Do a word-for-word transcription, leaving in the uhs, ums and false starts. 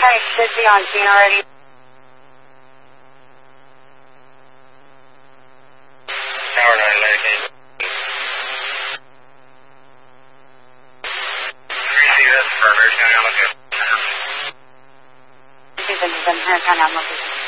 Alright, should be on scene already. Tower nine, American. three C, that's for American County, I'm okay. This is in American County, I'm okay.